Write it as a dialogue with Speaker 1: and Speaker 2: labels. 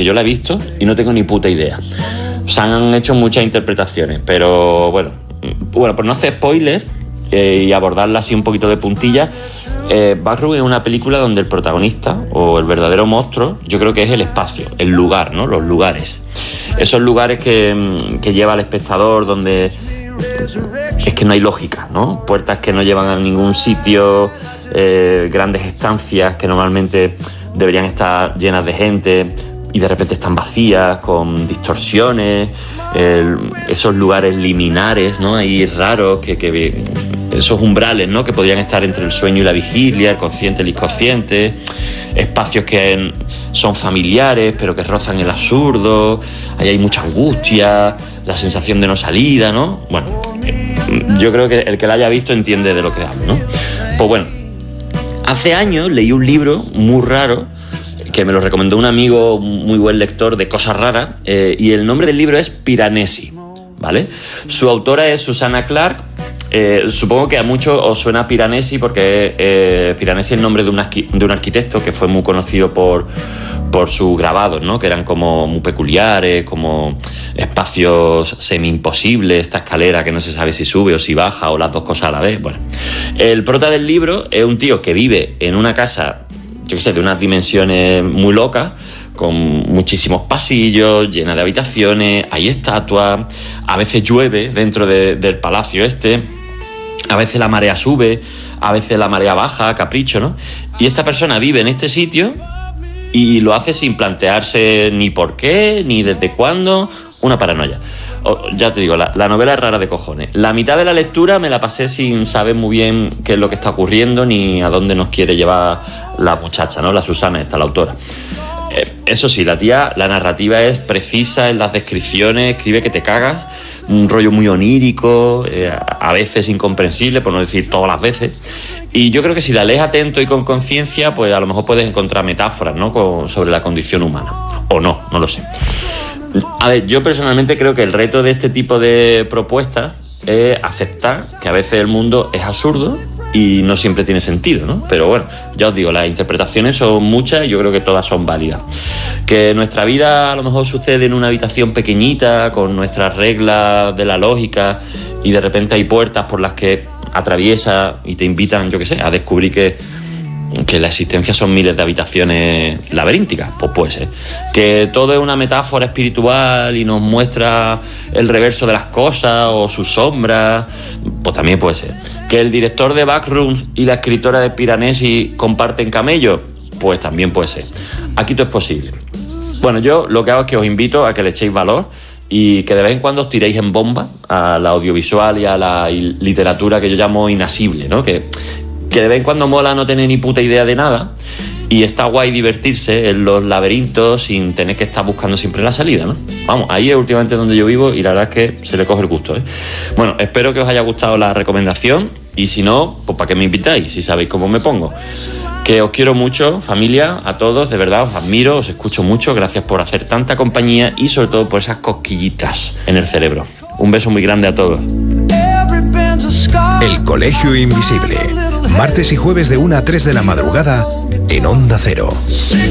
Speaker 1: yo la he visto y no tengo ni puta idea. Se han hecho muchas interpretaciones, pero bueno, por no hacer spoiler y abordarla así un poquito de puntilla, Backroom es una película donde el protagonista o el verdadero monstruo, yo creo que es el espacio, el lugar, ¿no? Los lugares. Esos lugares que lleva al espectador, donde es que no hay lógica, ¿no? Puertas que no llevan a ningún sitio, grandes estancias que normalmente deberían estar llenas de gente y de repente están vacías, con distorsiones, esos lugares liminares, ¿no? Ahí raros, que esos umbrales, ¿no? Que podrían estar entre el sueño y la vigilia, el consciente y el inconsciente, espacios que son familiares pero que rozan el absurdo, ahí hay mucha angustia, la sensación de no salida, ¿no? Bueno, yo creo que el que la haya visto entiende de lo que hablo, ¿no? Pues bueno, hace años leí un libro muy raro que me lo recomendó un amigo muy buen lector de cosas raras, y el nombre del libro es Piranesi, ¿vale? Su autora es Susanna Clarke. Supongo que a muchos os suena Piranesi porque Piranesi es el nombre de un arquitecto que fue muy conocido por sus grabados, ¿no? Que eran como muy peculiares, como espacios semi-imposibles, esta escalera que no se sabe si sube o si baja o las dos cosas a la vez. Bueno, el prota del libro es un tío que vive en una casa, yo qué sé, de unas dimensiones muy locas, con muchísimos pasillos, llena de habitaciones, hay estatuas, a veces llueve dentro del palacio a veces la marea sube, a veces la marea baja, capricho, ¿no? Y esta persona vive en este sitio y lo hace sin plantearse ni por qué, ni desde cuándo, una paranoia. Ya te digo, la novela es rara de cojones. La mitad de la lectura me la pasé sin saber muy bien qué es lo que está ocurriendo ni a dónde nos quiere llevar la muchacha, ¿no? La Susana, la autora. Eso sí, la narrativa es precisa en las descripciones, escribe que te cagas, un rollo muy onírico, a veces incomprensible, por no decir todas las veces. Y yo creo que si la lees atento y con conciencia, pues a lo mejor puedes encontrar metáforas, ¿no? sobre la condición humana. O no lo sé. A ver, yo personalmente creo que el reto de este tipo de propuestas es aceptar que a veces el mundo es absurdo y no siempre tiene sentido, ¿no? Pero bueno, ya os digo, las interpretaciones son muchas y yo creo que todas son válidas. Que nuestra vida a lo mejor sucede en una habitación pequeñita, con nuestras reglas de la lógica, y de repente hay puertas por las que atraviesas y te invitan, yo qué sé, a descubrir que la existencia son miles de habitaciones laberínticas, pues puede ser. Que todo es una metáfora espiritual y nos muestra el reverso de las cosas o sus sombras, pues también puede ser. Que el director de Backrooms y la escritora de Piranesi comparten camello, pues también puede ser. Aquí todo es posible. Bueno, yo lo que hago es que os invito a que le echéis valor y que de vez en cuando os tiréis en bomba a la audiovisual y a la literatura que yo llamo inasible, ¿no? Que de vez en cuando mola no tener ni puta idea de nada y está guay divertirse en los laberintos sin tener que estar buscando siempre la salida, ¿no? Vamos, ahí es últimamente donde yo vivo y la verdad es que se le coge el gusto, ¿eh? Bueno, espero que os haya gustado la recomendación y si no, pues ¿para qué me invitáis? Si sabéis cómo me pongo. Que os quiero mucho, familia, a todos, de verdad, os admiro, os escucho mucho, gracias por hacer tanta compañía y sobre todo por esas cosquillitas en el cerebro. Un beso muy grande a todos.
Speaker 2: El Colegio Invisible, martes y jueves de 1 a 3 de la madrugada en Onda Cero.